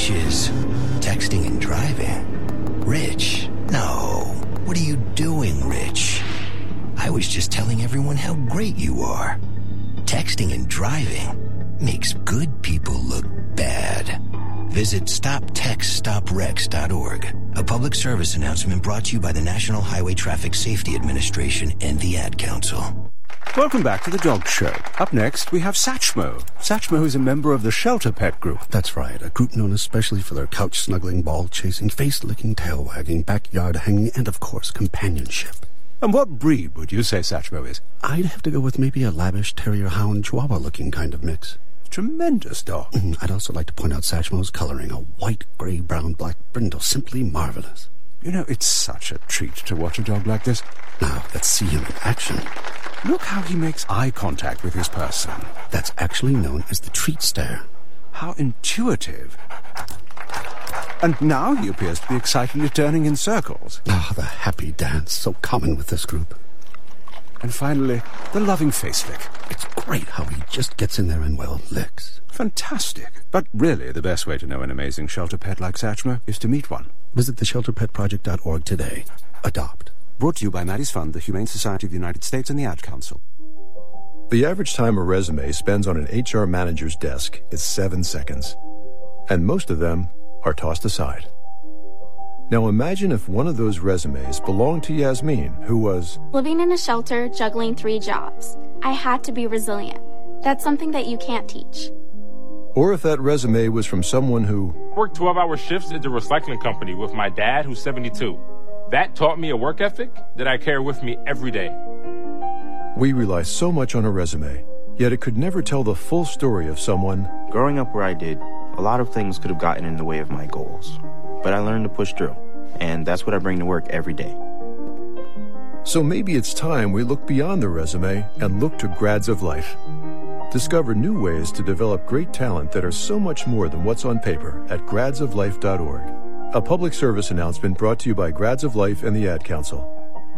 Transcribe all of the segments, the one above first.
which is texting and driving. Rich, no. What are you doing, Rich? I was just telling everyone how great you are. Texting and driving makes good people look bad. Visit StopTextStopWrecks.org. A public service announcement brought to you by the National Highway Traffic Safety Administration and the Ad Council. Welcome back to the Dog Show. Up next, we have Satchmo. Satchmo is a member of the Shelter Pet Group. That's right, a group known especially for their couch-snuggling, ball-chasing, face-licking, tail-wagging, backyard-hanging, and, of course, companionship. And what breed would you say Satchmo is? I'd have to go with maybe a lavish terrier-hound chihuahua-looking kind of mix. Tremendous dog. I'd also like to point out Satchmo's coloring, a white, gray, brown, black brindle, simply marvelous. You know, it's such a treat to watch a dog like this. Now, let's see him in action. Look how he makes eye contact with his person. That's actually known as the treat stare. How intuitive. And now he appears to be excitedly turning in circles. Ah, the happy dance, so common with this group. And finally, the loving face lick. It's great how he just gets in there and, well, licks. Fantastic. But really, the best way to know an amazing shelter pet like Satchmo is to meet one. Visit theshelterpetproject.org today. Adopt. Brought to you by Maddie's Fund, the Humane Society of the United States, and the Ad Council. The average time a resume spends on an HR manager's desk is 7 seconds. And most of them are tossed aside. Now imagine if one of those resumes belonged to Yasmin, who was living in a shelter, juggling 3 jobs. I had to be resilient. That's something that you can't teach. Or if that resume was from someone who worked 12-hour shifts at the recycling company with my dad, who's 72. That taught me a work ethic that I carry with me every day. We rely so much on a resume, yet it could never tell the full story of someone. Growing up where I did, a lot of things could have gotten in the way of my goals. But I learned to push through, and that's what I bring to work every day. So maybe it's time we look beyond the resume and look to Grads of Life. Discover new ways to develop great talent that are so much more than what's on paper at gradsoflife.org. A public service announcement brought to you by Grads of Life and the Ad Council.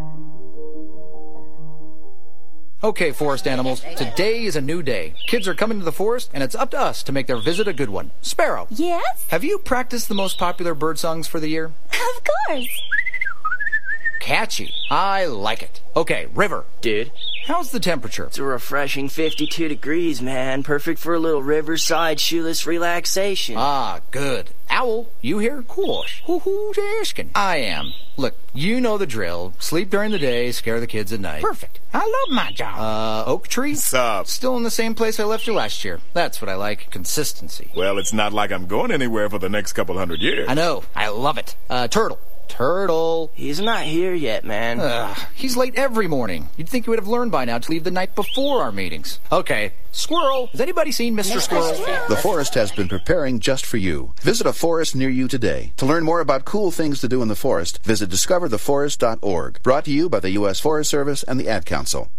Okay, forest animals, today is a new day. Kids are coming to the forest, and it's up to us to make their visit a good one. Sparrow. Yes? Have you practiced the most popular bird songs for the year? Of course. Catchy. I like it. Okay, River. Dude. How's the temperature? It's a refreshing 52 degrees, man. Perfect for a little riverside shoeless relaxation. Ah, good. Owl, you here? Course. Who's asking? I am. Look, you know the drill. Sleep during the day, scare the kids at night. Perfect. I love my job. Oak Tree? What's up? Still in the same place I left you last year. That's what I like. Consistency. Well, it's not like I'm going anywhere for the next couple 100 years. I know. I love it. Turtle. Turtle. He's not here yet, man. He's late every morning. You'd think he would have learned by now to leave the night before our meetings. Okay. Squirrel. Has anybody seen Mr. Squirrel? The forest has been preparing just for you. Visit a forest near you today. To learn more about cool things to do in the forest, visit discovertheforest.org. Brought to you by the U.S. Forest Service and the Ad Council.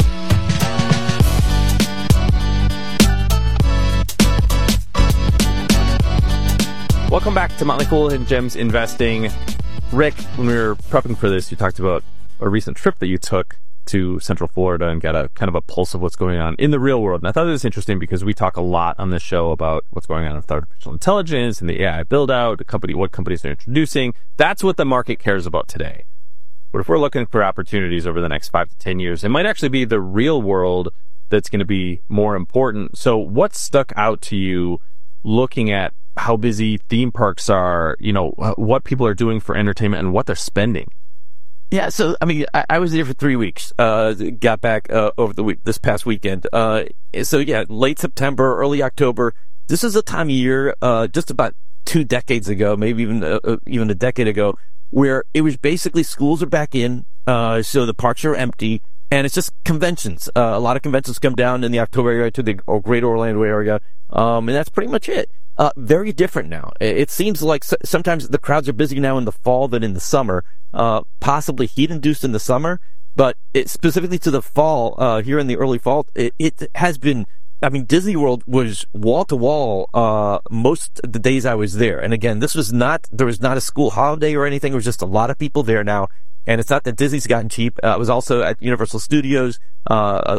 Welcome back to Motley Fool and Gems Investing. Rick, when we were prepping for this, you talked about a recent trip that you took to Central Florida and got a kind of a pulse of what's going on in the real world. And I thought it was interesting because we talk a lot on this show about what's going on with artificial intelligence and the AI build-out, what companies are introducing. That's what the market cares about today. But if we're looking for opportunities over the next 5 to 10 years, it might actually be the real world that's going to be more important. So what stuck out to you looking at how busy theme parks are, what people are doing for entertainment and what they're spending? Yeah, so, I was there for 3 weeks, got back over this past weekend. Late September, early October. This is a time of year, just about 2 decades ago, maybe even a decade ago, where it was basically schools are back in, so the parks are empty, and it's just conventions. A lot of conventions come down in the October area to the great Orlando area, and that's pretty much it. Very different now. It seems like sometimes the crowds are busy now in the fall than in the summer, possibly heat-induced in the summer, but specifically to the fall, here in the early fall, it has been, Disney World was wall-to-wall most of the days I was there. And again, there was not a school holiday or anything. It was just a lot of people there now. And it's not that Disney's gotten cheap. I was also at Universal Studios,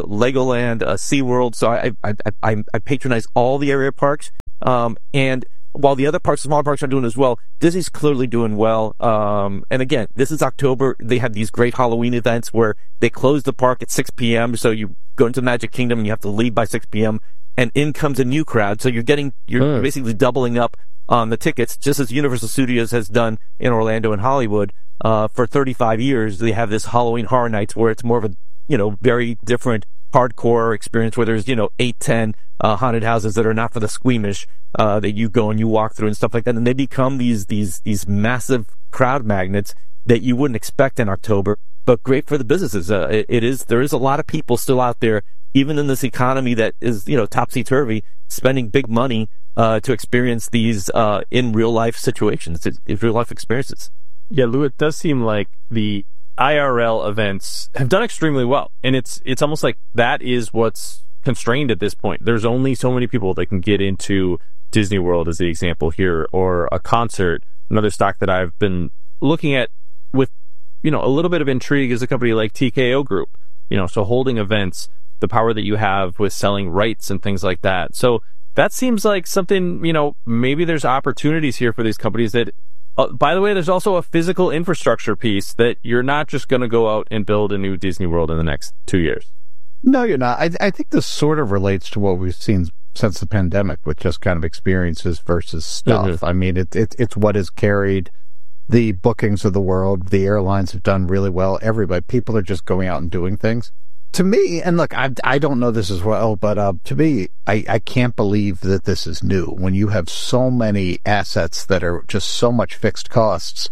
Legoland, SeaWorld. So I patronize all the area parks. And while the other parks, smaller parks, are doing as well, Disney's clearly doing well. And again, this is October. They have these great Halloween events where they close the park at 6 p.m. So you go into Magic Kingdom and you have to leave by 6 p.m. and in comes a new crowd. So you're basically doubling up on the tickets, just as Universal Studios has done in Orlando and Hollywood. For 35 years, they have this Halloween Horror Nights where it's more of a, very different hardcore experience where there's, 8-10 haunted houses that are not for the squeamish, that you go and you walk through and stuff like that. And they become these massive crowd magnets that you wouldn't expect in October, but great for the businesses. There is a lot of people still out there, even in this economy that is, topsy-turvy, spending big money to experience these in real-life situations, real-life experiences. Yeah, Lou, it does seem like the IRL events have done extremely well, and it's almost like that is what's constrained at this point. There's only so many people that can get into Disney World, as the example here, or a concert. Another stock that I've been looking at with a little bit of intrigue is a company like TKO Group. So holding events, the power that you have with selling rights and things like that. So that seems like something, maybe there's opportunities here for these companies that. By the way, there's also a physical infrastructure piece that you're not just going to go out and build a new Disney World in the next 2 years. No, you're not. I think this sort of relates to what we've seen since the pandemic with just kind of experiences versus stuff. Mm-hmm. I mean, it's what has carried the bookings of the world. The airlines have done really well. People are just going out and doing things. To me, and look, I don't know this as well, but to me, I can't believe that this is new. When you have so many assets that are just so much fixed costs.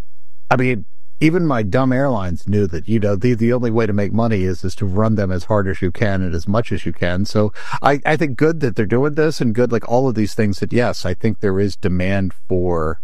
I mean, even my dumb airlines knew that, the only way to make money is to run them as hard as you can and as much as you can. So I think good that they're doing this, and good, like all of these things, that yes, I think there is demand for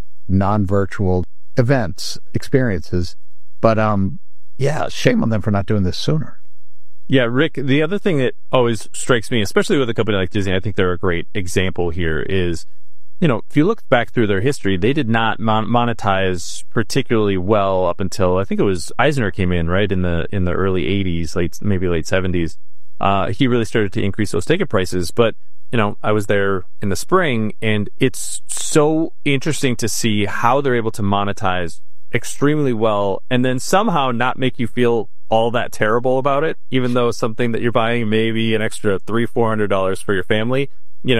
non-virtual events, experiences. But, yeah, shame on them for not doing this sooner. Yeah, Rick, the other thing that always strikes me, especially with a company like Disney, I think they're a great example here, is, if you look back through their history, they did not monetize particularly well up until, I think it was Eisner came in, right, in the early 80s, maybe late 70s. He really started to increase those ticket prices. But, I was there in the spring, and it's so interesting to see how they're able to monetize extremely well and then somehow not make you feel all that terrible about it, even though something that you're buying maybe an extra $300-400 for your family.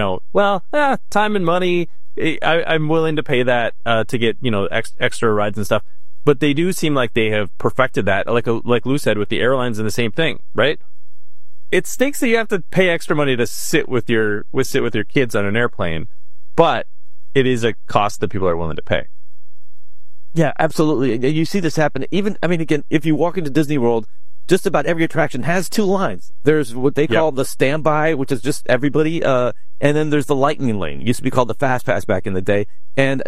Time and money, I'm willing to pay that to get extra rides and stuff. But they do seem like they have perfected that, like Lou said, with the airlines, and the same thing, right? It stinks that you have to pay extra money to sit with your kids on an airplane, but it is a cost that people are willing to pay. Yeah, absolutely. You see this happen. Again, if you walk into Disney World, just about every attraction has two lines. There's what they call the standby, which is just everybody, and then there's the lightning lane. It used to be called the Fast Pass back in the day. And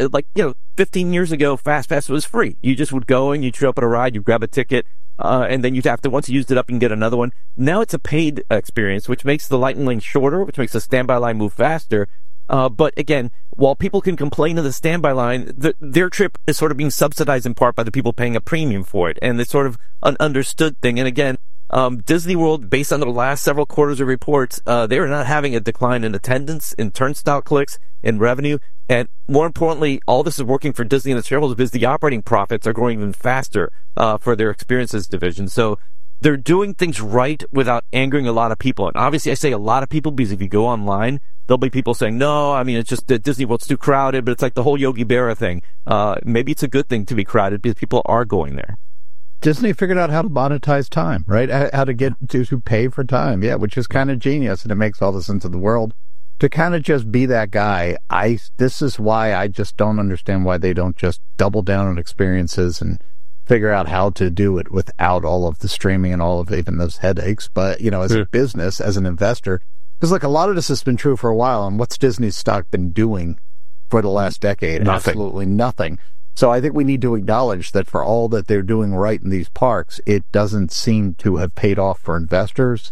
15 years ago, Fast Pass was free. You just would go and you'd show up at a ride, you grab a ticket, and then you'd have to, once you used it up, you can get another one. Now it's a paid experience, which makes the lightning lane shorter, which makes the standby line move faster. But again, while people can complain of the standby line, their trip is sort of being subsidized in part by the people paying a premium for it. And it's sort of an understood thing. And again, Disney World, based on the last several quarters of reports, they are not having a decline in attendance, in turnstile clicks, in revenue. And more importantly, all this is working for Disney and its shareholders because the operating profits are growing even faster for their experiences division. So they're doing things right without angering a lot of people. And obviously I say a lot of people because if you go online, there'll be people saying, no, it's just that Disney World's too crowded, but it's like the whole Yogi Berra thing. Maybe it's a good thing to be crowded because people are going there. Disney figured out how to monetize time, right? How to get to pay for time, which is kind of genius, and it makes all the sense in the world. To kind of just be that guy, this is why I just don't understand why they don't just double down on experiences and figure out how to do it without all of the streaming and all of even those headaches. But, as a business, as an investor, because a lot of this has been true for a while, and what's Disney's stock been doing for the last decade? Nothing. Absolutely nothing. So I think we need to acknowledge that for all that they're doing right in these parks, it doesn't seem to have paid off for investors.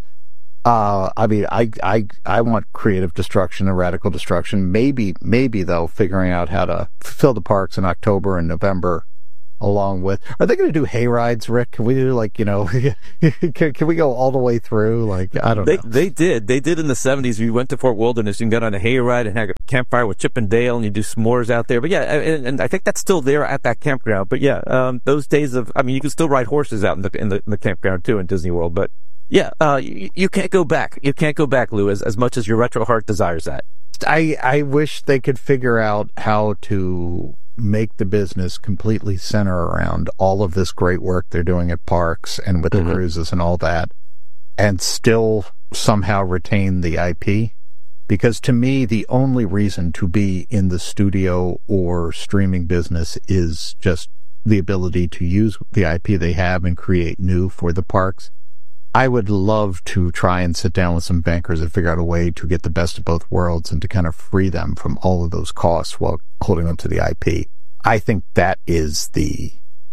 I want creative destruction and radical destruction. Maybe though, figuring out how to fill the parks in October and November along with. Are they going to do hay rides, Rick? Can we do can we go all the way through? I don't know. They did in the 70s. We went to Fort Wilderness and got on a hay ride and had a campfire with Chip and Dale, and you do s'mores out there. But yeah, and I think that's still there at that campground. But yeah, those days of, you can still ride horses out in the campground too in Disney World. But yeah, you can't go back. You can't go back, Lou, as much as your retro heart desires that. I wish they could figure out how to make the business completely center around all of this great work they're doing at parks and with the cruises and all that, and still somehow retain the IP. Because to me, the only reason to be in the studio or streaming business is just the ability to use the IP they have and create new for the parks. I would love to try and sit down with some bankers and figure out a way to get the best of both worlds and to kind of free them from all of those costs while holding on to the IP. I think that is the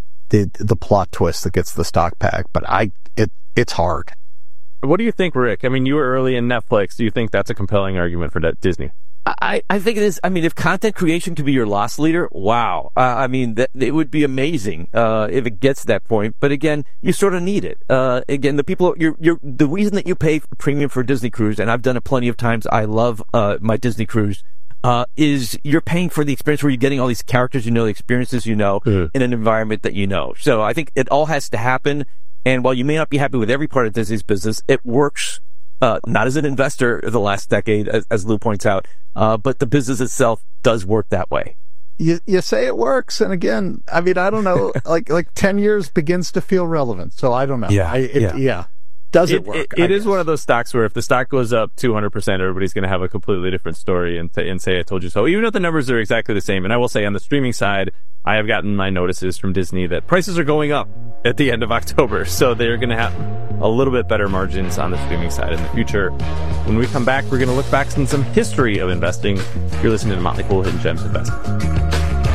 plot twist that gets the stock pack, but it's hard. What do you think, Rick? You were early in Netflix. Do you think that's a compelling argument for Disney? I think it is. If content creation could be your loss leader, wow. It would be amazing if it gets to that point. But again, you sort of need it. Again, the reason that you pay premium for Disney Cruise, and I've done it plenty of times. I love my Disney Cruise. Is you're paying for the experience where you're getting all these characters, the experiences, in an environment that you know. So I think it all has to happen. And while you may not be happy with every part of Disney's business, it works. Not as an investor the last decade, as Lou points out, but the business itself does work that way. You say it works, and again, I don't know, like 10 years begins to feel relevant, so I don't know. Yeah. Does it work? It is one of those stocks where if the stock goes up 200%, everybody's going to have a completely different story and say, I told you so. Even if the numbers are exactly the same. And I will say on the streaming side, I have gotten my notices from Disney that prices are going up at the end of October. So they're going to have a little bit better margins on the streaming side in the future. When we come back, we're going to look back on some history of investing. You're listening to Motley Fool Hidden Gems Investing.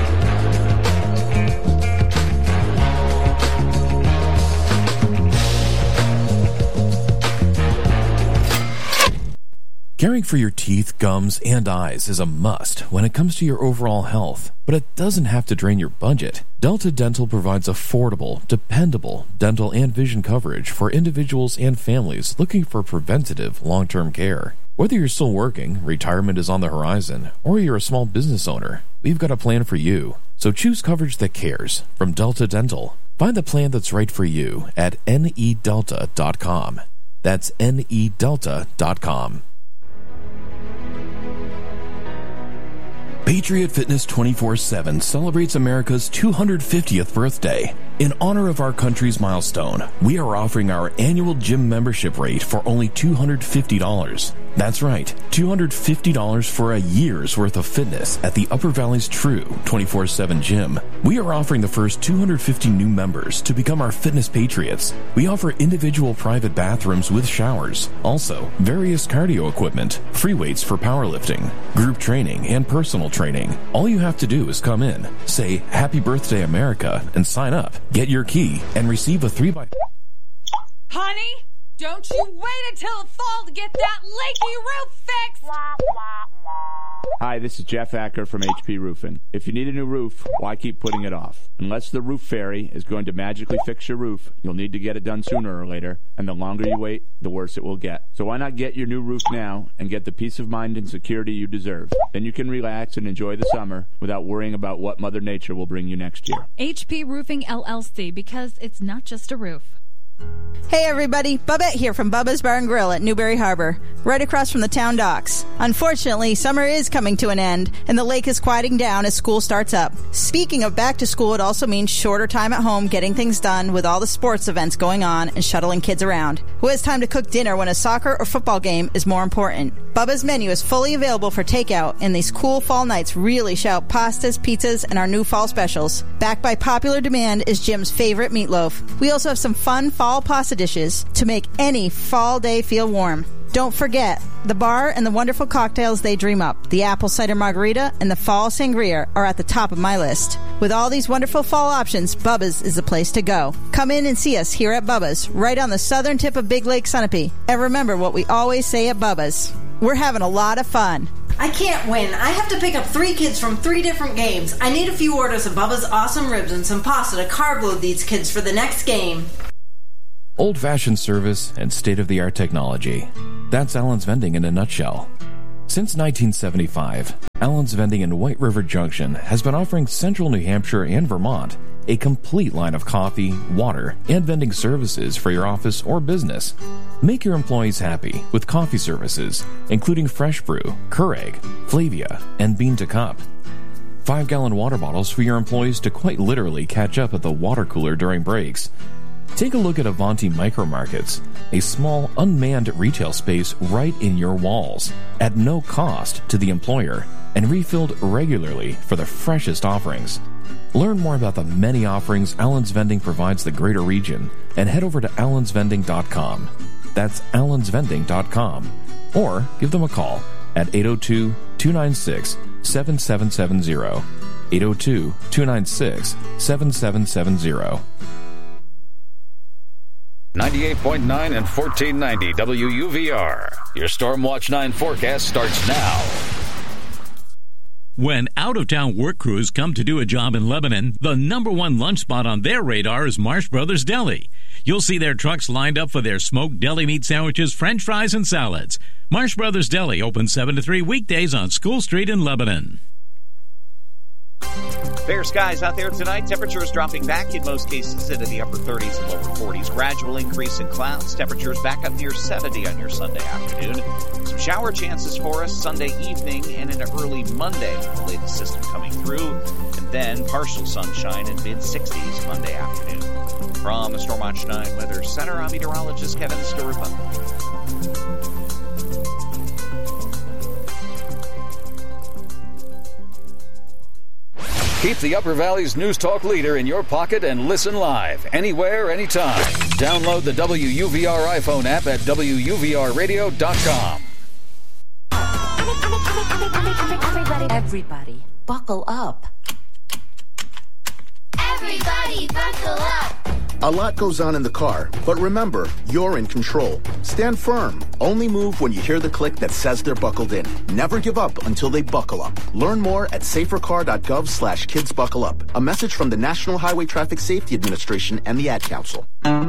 Caring for your teeth, gums, and eyes is a must when it comes to your overall health, but it doesn't have to drain your budget. Delta Dental provides affordable, dependable dental and vision coverage for individuals and families looking for preventative long-term care. Whether you're still working, retirement is on the horizon, or you're a small business owner, we've got a plan for you. So choose coverage that cares from Delta Dental. Find the plan that's right for you at nedelta.com. That's nedelta.com. Patriot Fitness 24/7 celebrates America's 250th birthday. In honor of our country's milestone, we are offering our annual gym membership rate for only $250. That's right, $250 for a year's worth of fitness at the Upper Valley's true 24/7 gym. We are offering the first 250 new members to become our fitness patriots. We offer individual private bathrooms with showers, also various cardio equipment, free weights for powerlifting, group training, and personal training. All you have to do is come in, say Happy Birthday America, and sign up. Get your key and receive a 3x. Honey, don't you wait until the fall to get that leaky roof fixed! Hi, this is Jeff Acker from HP Roofing. If you need a new roof, why keep putting it off? Unless the roof fairy is going to magically fix your roof, you'll need to get it done sooner or later, and the longer you wait, the worse it will get. So why not get your new roof now and get the peace of mind and security you deserve? Then you can relax and enjoy the summer without worrying about what Mother Nature will bring you next year. HP Roofing LLC, because it's not just a roof. Hey everybody, Bubette here from Bubba's Bar and Grill at Newberry Harbor, right across from the town docks. Unfortunately, summer is coming to an end, and the lake is quieting down as school starts up. Speaking of back to school, it also means shorter time at home getting things done with all the sports events going on and shuttling kids around. Who has time to cook dinner when a soccer or football game is more important? Bubba's menu is fully available for takeout, and these cool fall nights really shout pastas, pizzas, and our new fall specials. Backed by popular demand is Jim's favorite meatloaf. We also have some fun fall pasta dishes to make any fall day feel warm. Don't forget, the bar and the wonderful cocktails they dream up, the apple cider margarita and the fall sangria, are at the top of my list. With all these wonderful fall options, Bubba's is the place to go. Come in and see us here at Bubba's, right on the southern tip of Big Lake Sunapee. And remember what we always say at Bubba's: we're having a lot of fun. I can't win. I have to pick up 3 kids from 3 different games. I need a few orders of Bubba's awesome ribs and some pasta to carb load these kids for the next game. Old-fashioned service and state-of-the-art technology. That's Allen's Vending in a nutshell. Since 1975, Allen's Vending in White River Junction has been offering Central New Hampshire and Vermont a complete line of coffee, water, and vending services for your office or business. Make your employees happy with coffee services, including Fresh Brew, Keurig, Flavia, and Bean to Cup. 5-gallon water bottles for your employees to quite literally catch up at the water cooler during breaks. Take a look at Avanti Micro Markets, a small unmanned retail space right in your walls, at no cost to the employer, and refilled regularly for the freshest offerings. Learn more about the many offerings Allen's Vending provides the greater region and head over to allensvending.com. That's allensvending.com. Or give them a call at 802-296-7770. 802-296-7770. 98.9 and 1490 WUVR. Your Stormwatch 9 forecast starts now. When out-of-town work crews come to do a job in Lebanon, the #1 lunch spot on their radar is Marsh Brothers Deli. You'll see their trucks lined up for their smoked deli meat sandwiches, french fries, and salads. Marsh Brothers Deli open 7 to 3 weekdays on School Street in Lebanon. Fair skies out there tonight. Temperatures dropping back in most cases into the upper 30s and lower 40s. Gradual increase in clouds. Temperatures back up near 70 on your Sunday afternoon. Some shower chances for us Sunday evening and into early Monday with the latest system coming through. And then partial sunshine in mid-60s Monday afternoon. From the Stormwatch 9 Weather Center, I'm meteorologist Kevin Starupa. Keep the Upper Valley's News Talk leader in your pocket and listen live, anywhere, anytime. Download the WUVR iPhone app at WUVRradio.com. Everybody, buckle up. Everybody, buckle up. A lot goes on in the car, but remember, you're in control. Stand firm. Only move when you hear the click that says they're buckled in. Never give up until they buckle up. Learn more at safercar.gov/kidsbuckleup. A message from the National Highway Traffic Safety Administration and the Ad Council.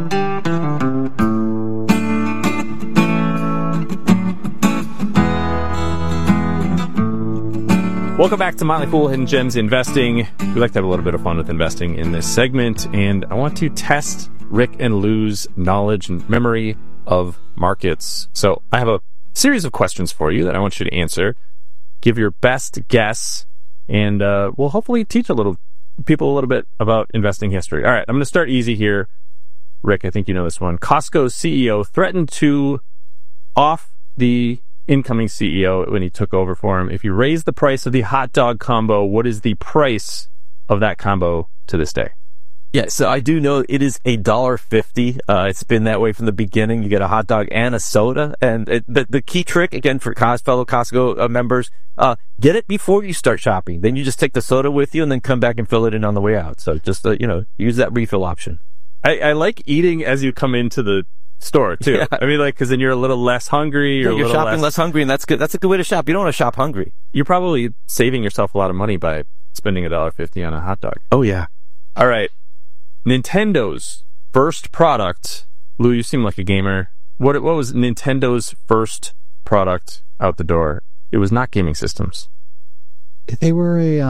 Welcome back to Motley Fool Hidden Gems Investing. We like to have a little bit of fun with investing in this segment, and I want to test Rick and Lou's knowledge and memory of markets. So I have a series of questions for you that I want you to answer. Give your best guess, and we'll hopefully teach people a little bit about investing history. All right, I'm going to start easy here. Rick, I think you know this one. Costco's CEO threatened to off the incoming CEO when he took over for him. If you raise the price of the hot dog combo, what is the price of that combo to this day? Yeah, so I do know it is $1.50. It's been that way from the beginning. You get a hot dog and a soda. And the key trick, again, for fellow Costco members, get it before you start shopping. Then you just take the soda with you and then come back and fill it in on the way out. So just, use that refill option. I like eating as you come into the store too. Yeah. I mean, because then you're a little less hungry. You're shopping less hungry, and that's good. That's a good way to shop. You don't want to shop hungry. You're probably saving yourself a lot of money by spending $1.50 on a hot dog. Oh yeah. All right. Nintendo's first product. Lou, you seem like a gamer. What was Nintendo's first product out the door? It was not gaming systems. They were a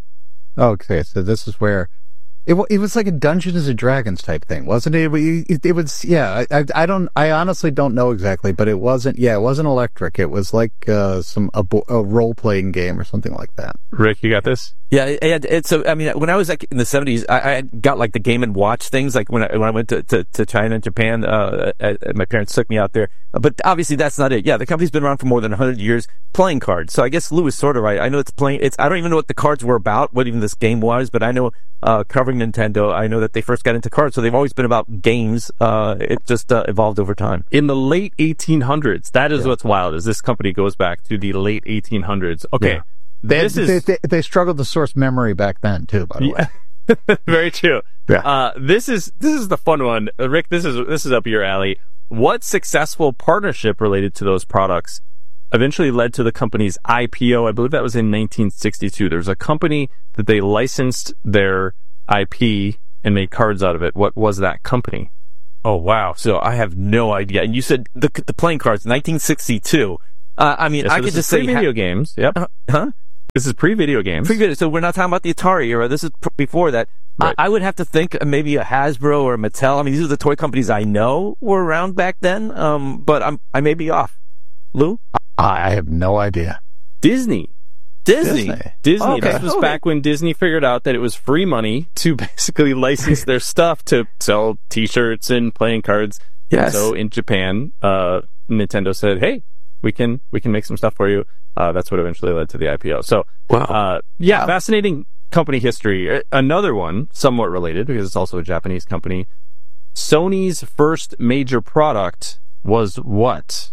Okay, so this is where. It was like a Dungeons and Dragons type thing, wasn't it? It was, yeah. I honestly don't know exactly, but it wasn't. Yeah, it wasn't electric. It was like a role playing game or something like that. Rick, you got this? Yeah, so I mean, when I was like in the 70s, I got like the Game and Watch things. Like when I went to China and Japan, my parents took me out there. But obviously that's not it. Yeah, the company's been around for more than 100 years playing cards. So I guess Lou is sort of right. I know it's playing. I don't even know what the cards were about, what even this game was, but I know covering Nintendo, I know that they first got into cards, so they've always been about games. It just evolved over time. In the late 1800s, that is what's wild. Is this company goes back to the late 1800s? Okay. Yeah. They struggled to source memory back then too, by the way. Very true. Yeah. This is the fun one, Rick. This is up your alley. What successful partnership related to those products eventually led to the company's IPO. I believe that was in 1962. There's a company that they licensed their IP and made cards out of it. What was that company? Oh, wow. So I have no idea. And you said the playing cards, 1962. I mean, I could just say... Pre-video games. Yep. Huh? This is pre-video games. Pre-video. So we're not talking about the Atari era. This is before that. Right. I would have to think maybe a Hasbro or a Mattel. I mean, these are the toy companies I know were around back then. But I may be off. Lou? I have no idea. Disney. Disney. Okay. This was back when Disney figured out that it was free money to basically license their stuff to sell T-shirts and playing cards. Yes. So in Japan, Nintendo said, "Hey, we can make some stuff for you." That's what eventually led to the IPO. So, fascinating company history. Another one, somewhat related, because it's also a Japanese company. Sony's first major product was what?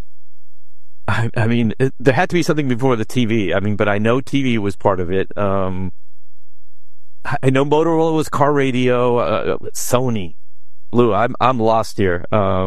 I mean, there had to be something before the TV. I mean, but I know TV was part of it. I know Motorola was car radio. Sony. Lou, I'm lost here.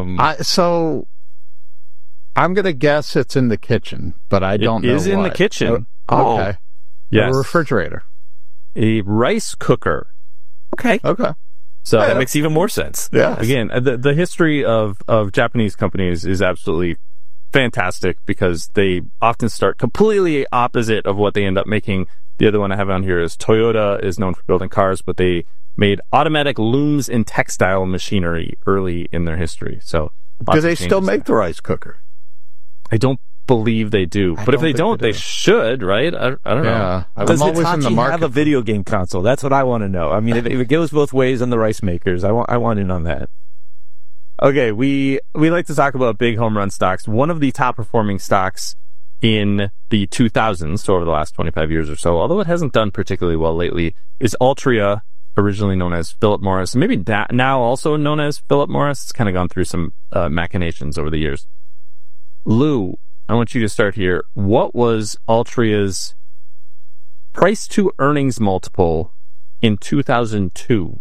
So I'm going to guess it's in the kitchen, but I don't know. It is in the kitchen. Okay. Yes. A refrigerator. A rice cooker. Okay. So that makes even more sense. Yeah. Again, the history of Japanese companies is absolutely fantastic because they often start completely opposite of what they end up making. The other one I have on here is Toyota is known for building cars, but they made automatic looms and textile machinery early in their history. So do they still make the rice cooker? I don't believe they do. But if they don't, they should, right? I don't know. Does Hitachi have a video game console? That's what I want to know. I mean, if it goes both ways on the rice makers, I want in on that. Okay, we like to talk about big home run stocks. One of the top performing stocks in the 2000s, so over the last 25 years or so, although it hasn't done particularly well lately, is Altria, originally known as Philip Morris, and maybe now also known as Philip Morris. It's kind of gone through some machinations over the years. Lou, I want you to start here. What was Altria's price to earnings multiple in 2002?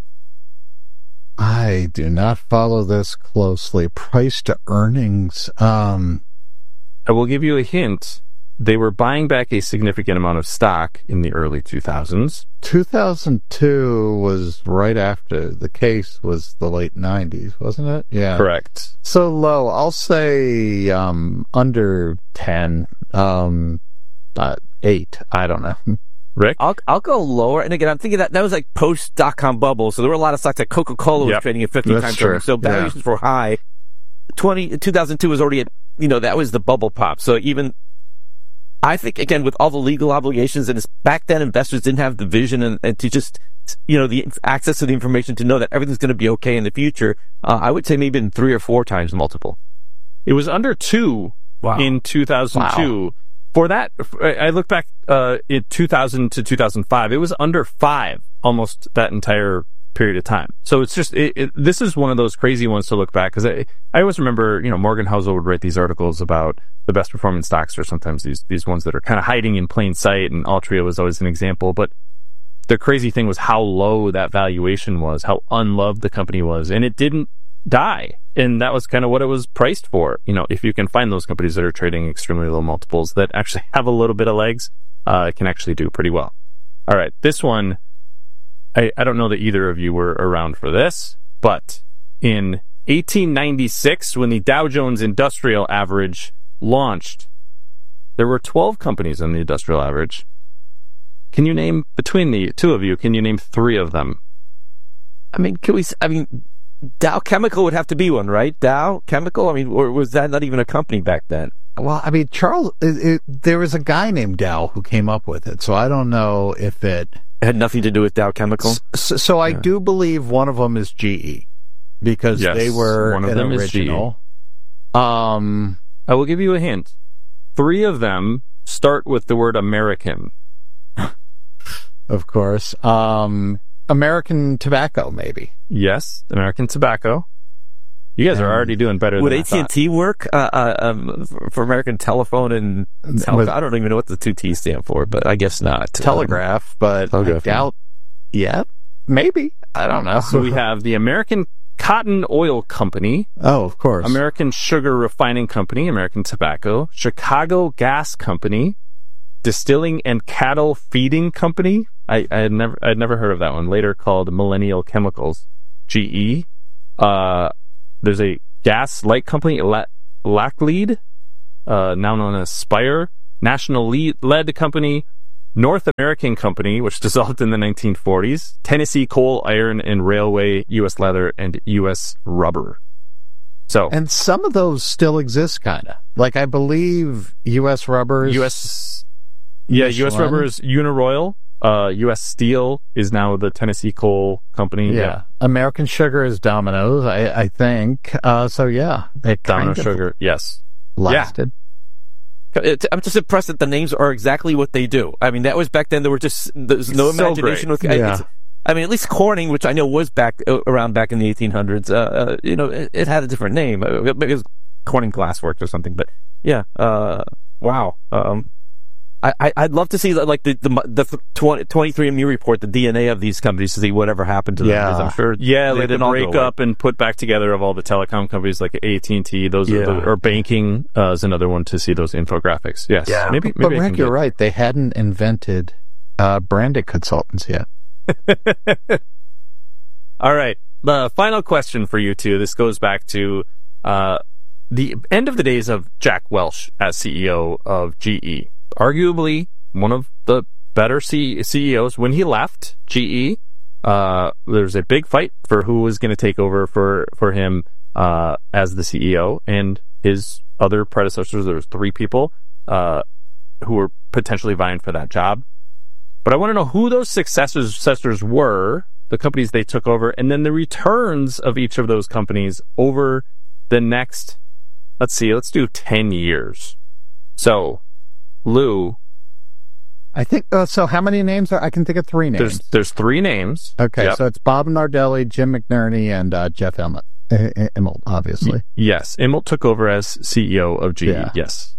I do not follow this closely. Price to earnings. I will give you a hint. They were buying back a significant amount of stock in the early 2000s. 2002 was right after the case was the late 90s, wasn't it? Yeah. Correct. So low. I'll say under 10, 8. I don't know. Rick? I'll go lower. And again, I'm thinking that was like post-dot-com bubble, so there were a lot of stocks like Coca-Cola was trading at 50 times earnings, so valuations were high. 2002 was already at, that was the bubble pop. So even, I think, again, with all the legal obligations, and back then investors didn't have the vision and to just, the access to the information to know that everything's going to be okay in the future, I would say maybe in 3 or 4 times multiple. It was under 2 in 2002. Wow. For that, I look back in 2000 to 2005, it was under 5 almost that entire period of time. So it's just, this is one of those crazy ones to look back, because I always remember, Morgan Housel would write these articles about the best performing stocks, or sometimes these ones that are kind of hiding in plain sight, and Altria was always an example. But the crazy thing was how low that valuation was, how unloved the company was, and it didn't die. And that was kind of what it was priced for. If you can find those companies that are trading extremely low multiples that actually have a little bit of legs, it can actually do pretty well. All right, this one, I don't know that either of you were around for this, but in 1896, when the Dow Jones Industrial Average launched, there were 12 companies on the industrial average. Can you name, between the two of you, can you name 3 of them? Dow Chemical would have to be one, right? Dow Chemical? Or was that not even a company back then? Well, Charles, there was a guy named Dow who came up with it, so I don't know if it had nothing to do with Dow Chemical. So I do believe one of them is GE, because they were one of them original. Is GE. I will give you a hint. 3 of them start with the word American. Of course. American Tobacco, maybe. Yes, American Tobacco. You guys are already doing better than I thought. Would AT&T work for American Telephone and I don't even know what the 2 T's stand for, but I guess not. Telegraph, but I doubt. Yeah, maybe. I don't know. So we have the American Cotton Oil Company. Oh, of course. American Sugar Refining Company, American Tobacco, Chicago Gas Company, Distilling and Cattle Feeding Company. I'd never heard of that one. Later called Millennial Chemicals, GE. There's a gas light company, Lacklead, now known as Spire, National Lead Company, North American Company, which dissolved in the 1940s, Tennessee Coal, Iron and Railway, U.S. Leather, and U.S. Rubber. So, and some of those still exist, kind of. Like, I believe U.S. Rubber is... U.S. Rubber is Uniroyal. U.S. Steel is now the Tennessee Coal Company. Yeah. American Sugar is Domino's, I think. So, yeah. Domino Sugar, yes. Lasted. Yeah. I'm just impressed that the names are exactly what they do. I mean, that was back then. There's no imagination with. Yeah. I mean, at least Corning, which I know was around back in the 1800s. It had a different name. Maybe it was Corning Glassworks or something. But yeah, wow. I'd love to see like the 23andMe report, the DNA of these companies, to see whatever happened to them. Yeah, I'm sure. Yeah, like the breakup and put back together of all the telecom companies like AT&T. Or banking is another one to see those infographics. Yes, yeah. Maybe but Rick, you're right. They hadn't invented branded consultants yet. All right, the final question for you two. This goes back to the end of the days of Jack Welch as CEO of GE. Arguably one of the better CEOs. When he left GE, there's a big fight for who was going to take over for him as the CEO, and his other predecessors. There was 3 people who were potentially vying for that job. But I want to know who those successors were, the companies they took over, and then the returns of each of those companies over the next, let's do 10 years. So, Lou, I think so. How many names are? I can think of 3 names. There's 3 names. Okay, yep. So it's Bob Nardelli, Jim McNerney, and Jeff Immelt, obviously. Yes, Immelt took over as CEO of GE. Yeah. Yes.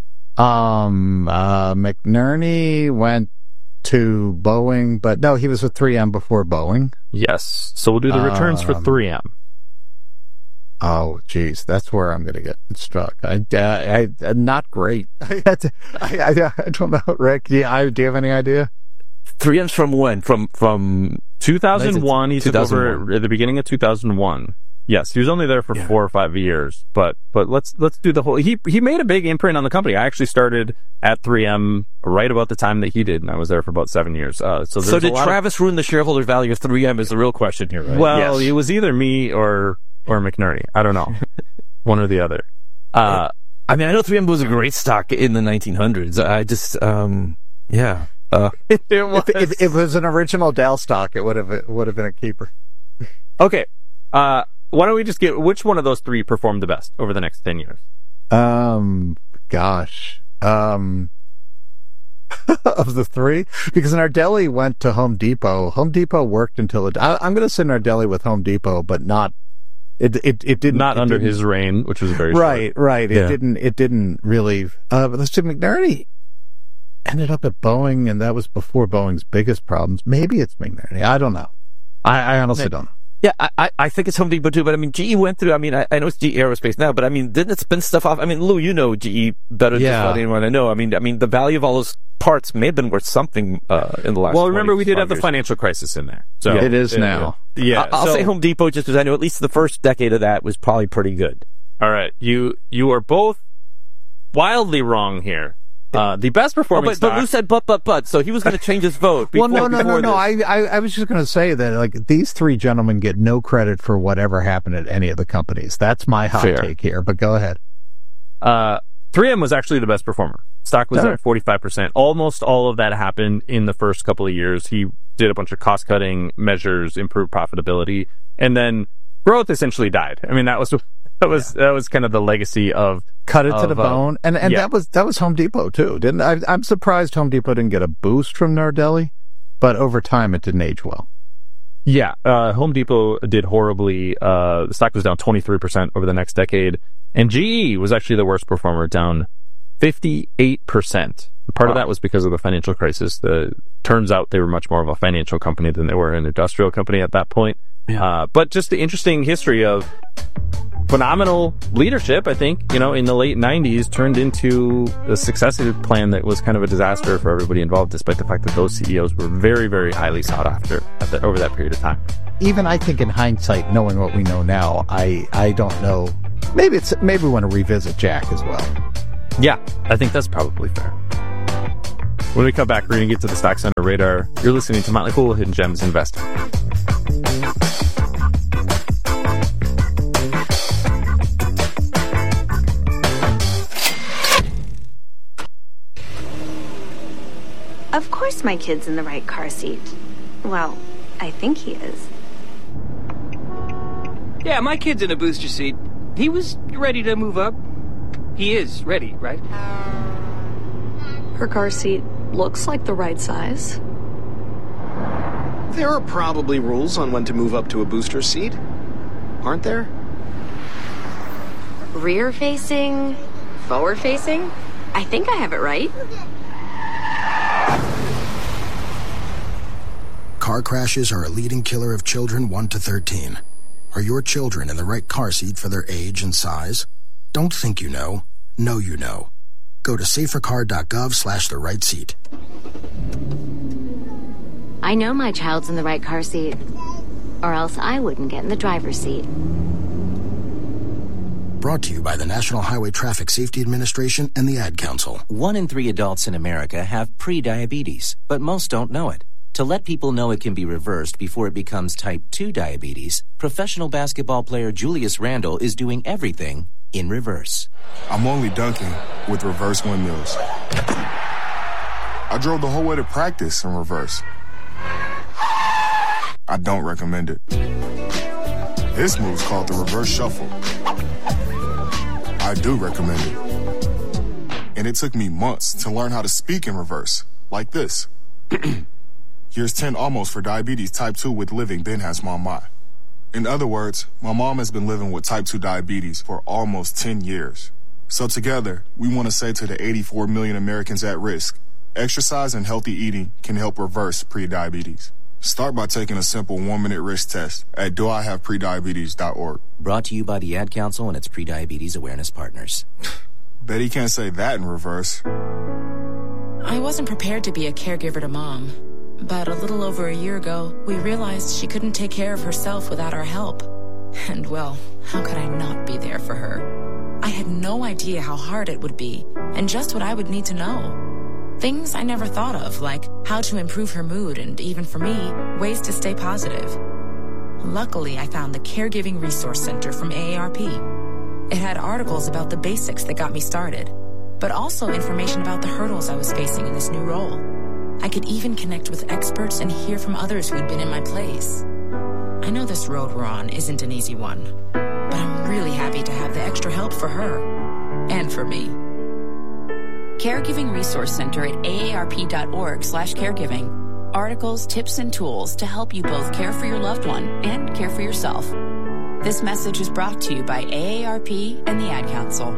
McNerney went to Boeing, but no, he was with 3M before Boeing. Yes. So we'll do the returns for 3M. Oh, geez, that's where I'm going to get struck. I not great. I don't know, Rick. Do you have any idea? 3M's from when? From 2001. He took over at the beginning of 2001. Yes, he was only there for 4 or 5 years. But let's do the whole. He made a big imprint on the company. I actually started at 3M right about the time that he did, and I was there for about 7 years. So did Travis ruin the shareholder value of 3M? Is the real question here, right? Well, yes. It was either me or McNerney. I don't know. One or the other. I mean, I know 3M was a great stock in the 1900s. I just, yeah. If it was an original Dow stock, it would have been a keeper. Okay. Why don't we just get which one of those 3 performed the best over the next 10 years? Gosh. Of the 3, because Nardelli went to Home Depot. Home Depot worked until I'm going to say Nardelli with Home Depot, but not. It didn't not under his reign, which was very right. short. Right. Yeah. It didn't really. But let's see, McNerney ended up at Boeing, and that was before Boeing's biggest problems. Maybe it's McNerney. I don't know. I honestly don't know. Yeah, I think it's Home Depot too, but I mean, GE went through, I mean, I know it's GE Aerospace now, but I mean, didn't it spin stuff off? I mean, Lou, you know GE better than anyone I know. I mean, the value of all those parts may have been worth something in the last. Well, remember, we did have the financial crisis in there. So it is now. Yeah. I'll say Home Depot just because I know at least the first decade of that was probably pretty good. All right. You are both wildly wrong here. The best performing stock. But Lou said but, so he was going to change his vote. Well, no. I was just going to say that like these 3 gentlemen get no credit for whatever happened at any of the companies. That's my hot take here. But go ahead. 3M was actually the best performer. Stock was at 45%. Almost all of that happened in the first couple of years. He did a bunch of cost cutting measures, improved profitability, and then growth essentially died. I mean, that was kind of the legacy of cut it to the bone, and that was Home Depot too, didn't I? I'm surprised Home Depot didn't get a boost from Nardelli, but over time it didn't age well. Yeah, Home Depot did horribly. The stock was down 23% over the next decade, and GE was actually the worst performer, down 58%. Part of that was because of the financial crisis. Turns out they were much more of a financial company than they were an industrial company at that point. Yeah. But just the interesting history of phenomenal leadership, I think, in the late 90s turned into a successive plan that was kind of a disaster for everybody involved, despite the fact that those CEOs were very, very highly sought after over that period of time. Even I think in hindsight, knowing what we know now, I don't know. Maybe we want to revisit Jack as well. Yeah, I think that's probably fair. When we come back, we're going to get to the Stock Center radar. You're listening to Motley Fool Hidden Gems Investing. Of course my kid's in the right car seat. Well, I think he is. Yeah, my kid's in a booster seat. He was ready to move up. He is ready, right? Her car seat looks like the right size. There are probably rules on when to move up to a booster seat, aren't there? Rear facing, forward facing. I think I have it right. Car crashes are a leading killer of children 1 to 13. Are your children in the right car seat for their age and size? Don't think you know. Know you know. Go to safercar.gov/the right seat. I know my child's in the right car seat, or else I wouldn't get in the driver's seat. Brought to you by the National Highway Traffic Safety Administration and the Ad Council. 1 in 3 adults in America have pre-diabetes, but most don't know it. To let people know it can be reversed before it becomes type 2 diabetes, professional basketball player Julius Randle is doing everything in reverse. I'm only dunking with reverse windmills. I drove the whole way to practice in reverse. I don't recommend it. This move's called the reverse shuffle. I do recommend it. And it took me months to learn how to speak in reverse, like this. Here's 10 almost for diabetes type 2 with living Ben has mom my. In other words, my mom has been living with type 2 diabetes for almost 10 years. So together, we want to say to the 84 million Americans at risk, exercise and healthy eating can help reverse prediabetes. Start by taking a simple 1-minute risk test at doihaveprediabetes.org. Brought to you by the Ad Council and its Prediabetes Awareness Partners. Bet he can't say that in reverse. I wasn't prepared to be a caregiver to Mom. But a little over a year ago, we realized she couldn't take care of herself without our help. And well, how could I not be there for her? I had no idea how hard it would be, and just what I would need to know. Things I never thought of, like how to improve her mood and, even for me, ways to stay positive. Luckily, I found the Caregiving Resource Center from AARP. It had articles about the basics that got me started, but also information about the hurdles I was facing in this new role. I could even connect with experts and hear from others who'd been in my place. I know this road we're on isn't an easy one, but I'm really happy to have the extra help for her and for me. Caregiving Resource Center at aarp.org/caregiving. Articles, tips, and tools to help you both care for your loved one and care for yourself. This message is brought to you by AARP and the Ad Council.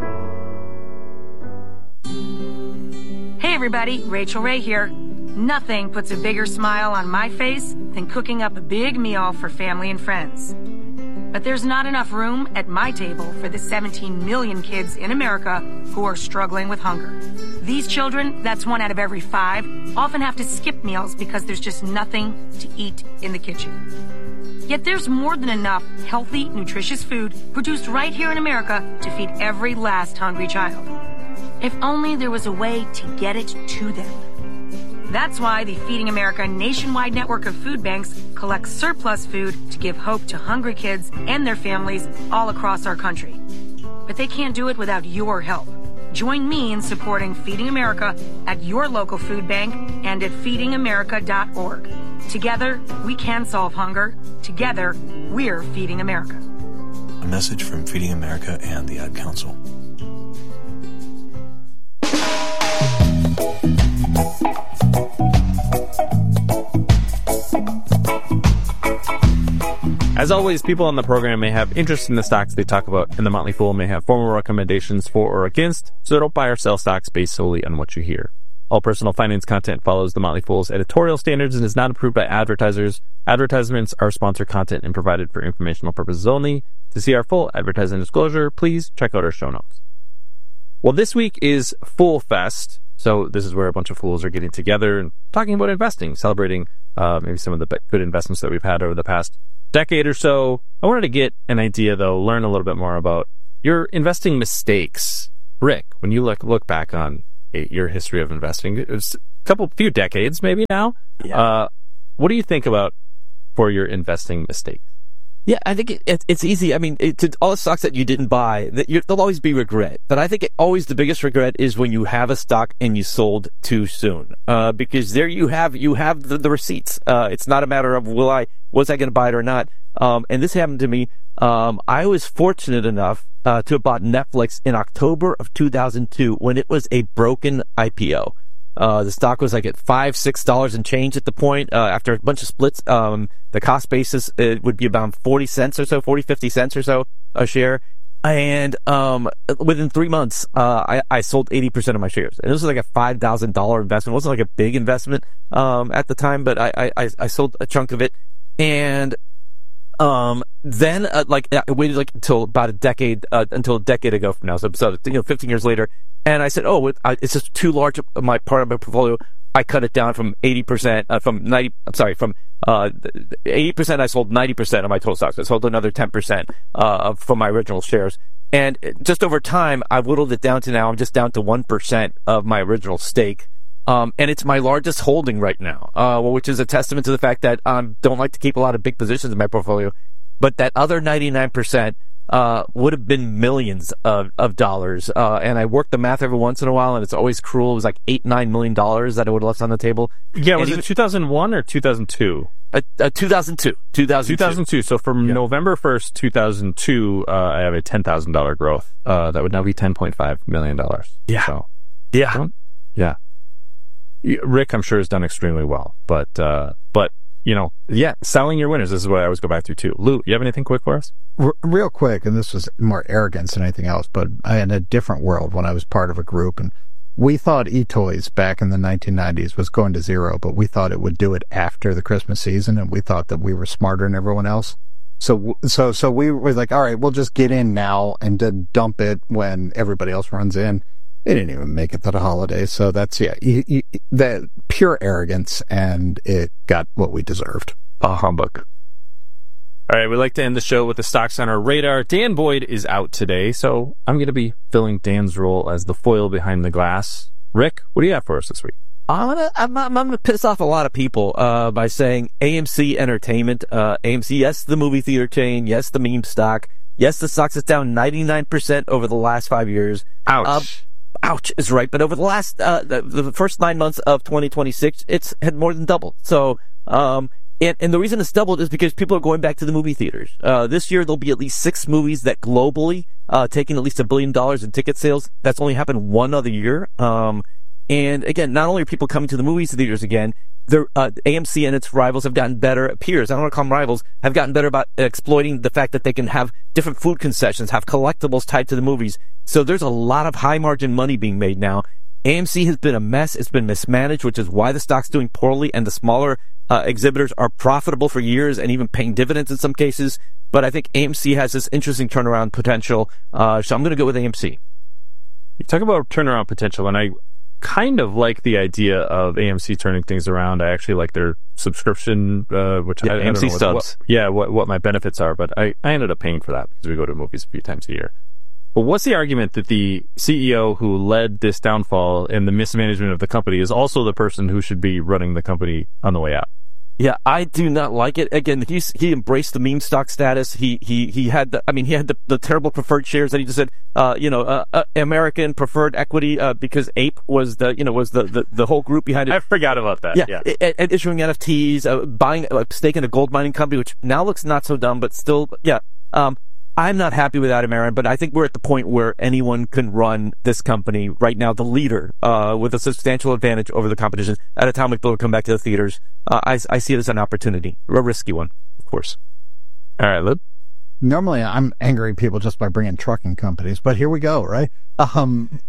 Hey everybody, Rachel Ray here. Nothing puts a bigger smile on my face than cooking up a big meal for family and friends. But there's not enough room at my table for the 17 million kids in America who are struggling with hunger. These children, that's 1 out of every 5, often have to skip meals because there's just nothing to eat in the kitchen. Yet there's more than enough healthy, nutritious food produced right here in America to feed every last hungry child. If only there was a way to get it to them. That's why the Feeding America nationwide network of food banks collects surplus food to give hope to hungry kids and their families all across our country. But they can't do it without your help. Join me in supporting Feeding America at your local food bank and at feedingamerica.org. Together, we can solve hunger. Together, we're Feeding America. A message from Feeding America and the Ad Council. As always, people on the program may have interest in the stocks they talk about, and the Motley Fool may have formal recommendations for or against, so don't buy or sell stocks based solely on what you hear. All personal finance content follows the Motley Fool's editorial standards and is not approved by advertisers. Advertisements are sponsored content and provided for informational purposes only. To see our full advertising disclosure, please check out our show notes. Well, this week is Fool Fest, so this is where a bunch of fools are getting together and talking about investing, celebrating maybe some of the good investments that we've had over the past decade or so. I wanted to get an idea, though, learn a little bit more about your investing mistakes. Rick, when you look back on your history of investing, it was a few decades maybe now. Yeah. What do you think about for your investing mistakes? Yeah, I think it's easy. I mean, all the stocks that you didn't buy, there'll always be regret. But I think always the biggest regret is when you have a stock and you sold too soon. Because there you have the receipts. It's not a matter of was I going to buy it or not. And this happened to me. I was fortunate enough to have bought Netflix in October of 2002 when it was a broken IPO. The stock was like at $5-6 and change at the point. After a bunch of splits, the cost basis, it would be about 40 cents or so, 50 cents or so a share. And within 3 months, I sold 80% of my shares. And this was like a $5,000 investment. It wasn't like a big investment at the time, but I sold a chunk of it. And then I waited until about a decade ago from now. So 15 years later. And I said, it's just too large of my part of my portfolio. I cut it down from 80%, from 80%, I sold 90% of my total stocks. I sold another 10%, from my original shares. And just over time, I've whittled it down to now, I'm just down to 1% of my original stake. And it's my largest holding right now, which is a testament to the fact that I don't like to keep a lot of big positions in my portfolio. But that other 99%, would have been millions of dollars. And I work the math every once in a while, and it's always cruel. It was like $8-9 million that I would have left on the table. Yeah, was it 2001 or 2002? 2002. 2002. So from November 1st, 2002, I have a $10,000 growth. That would now be $10.5 million. Yeah. So, yeah. Rick, I'm sure, has done extremely well. But selling your winners, this is what I always go back to, too. Lou, you have anything quick for us? Real quick, and this was more arrogance than anything else, but in a different world when I was part of a group, and we thought eToys back in the 1990s was going to zero, but we thought it would do it after the Christmas season, and we thought that we were smarter than everyone else. So we were like, all right, we'll just get in now and then dump it when everybody else runs in. It didn't even make it to the holidays, so that's, that pure arrogance, and it got what we deserved. Humbug. All right, we'd like to end the show with the stocks on our radar. Dan Boyd is out today, so I'm going to be filling Dan's role as the foil behind the glass. Rick, what do you have for us this week? I'm gonna piss off a lot of people by saying AMC Entertainment. AMC, yes, the movie theater chain. Yes, the meme stock. Yes, the stock is down 99% over the last 5 years. Ouch. Ouch is right, but over the last the first 9 months of 2026, it's had more than doubled. So, and the reason it's doubled is because people are going back to the movie theaters. This year there'll be at least 6 movies that globally taking at least $1 billion in ticket sales. That's only happened one other year. And again, not only are people coming to the movie theaters again, AMC and its rivals have gotten better. Peers, I don't want to call them rivals, have gotten better about exploiting the fact that they can have different food concessions, have collectibles tied to the movies. So there's a lot of high margin money being made now. AMC has been a mess. It's been mismanaged, which is why the stock's doing poorly, and the smaller exhibitors are profitable for years and even paying dividends in some cases. But I think AMC has this interesting turnaround potential. So I'm going to go with AMC. You talk about turnaround potential, and I kind of like the idea of AMC turning things around. I actually like their subscription, which I don't know Stubs. what my benefits are, but I ended up paying for that because we go to movies a few times a year. But what's the argument that the CEO who led this downfall and the mismanagement of the company is also the person who should be running the company on the way out? Yeah, I do not like it. Again, he embraced the meme stock status. He had the terrible preferred shares that he just said, American preferred equity, because Ape was the whole group behind it. I forgot about that. Yeah. And issuing NFTs, buying a stake in a gold mining company, which now looks not so dumb, but still, yeah. I'm not happy with Adam Aron, but I think we're at the point where anyone can run this company right now, the leader, with a substantial advantage over the competition at a time when people come back to the theaters. I see it as an opportunity, a risky one, of course. All right, Lib. Normally I'm angering people just by bringing trucking companies, but here we go, right?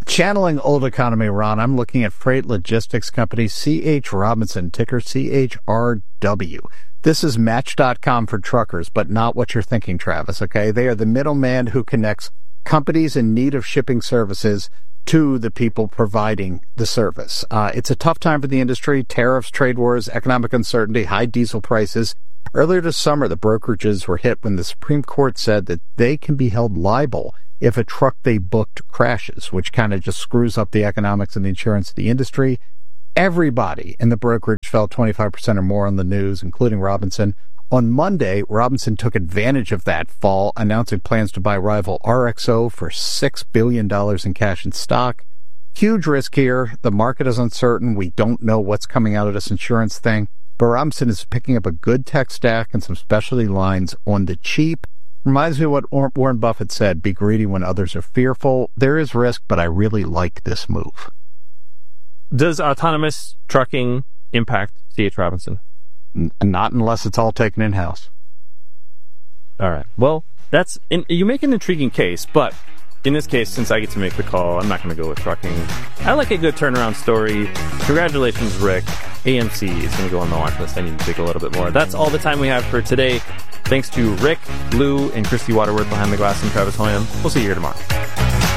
Channeling old economy, Ron, I'm looking at freight logistics company C.H. Robinson, ticker CHRW. This is Match.com for truckers, but not what you're thinking, Travis, okay? They are the middleman who connects companies in need of shipping services to the people providing the service. It's a tough time for the industry. Tariffs, trade wars, economic uncertainty, high diesel prices. Earlier this summer, the brokerages were hit when the Supreme Court said that they can be held liable if a truck they booked crashes, which kind of just screws up the economics and the insurance of the industry. Everybody in the brokerage fell 25% or more on the news, including Robinson. On Monday, Robinson took advantage of that fall, announcing plans to buy rival RXO for $6 billion in cash and stock. Huge risk here. The market is uncertain. We don't know what's coming out of this insurance thing. But Robinson is picking up a good tech stack and some specialty lines on the cheap. Reminds me of what Warren Buffett said, be greedy when others are fearful. There is risk, but I really like this move. Does autonomous trucking impact C.H. Robinson? Not unless it's all taken in-house. All right. Well, you make an intriguing case, but in this case, since I get to make the call, I'm not going to go with trucking. I like a good turnaround story. Congratulations, Rick. AMC is going to go on the watch list. I need to dig a little bit more. That's all the time we have for today. Thanks to Rick, Lou, and Christy Waterworth behind the glass and Travis Hoyam. We'll see you here tomorrow.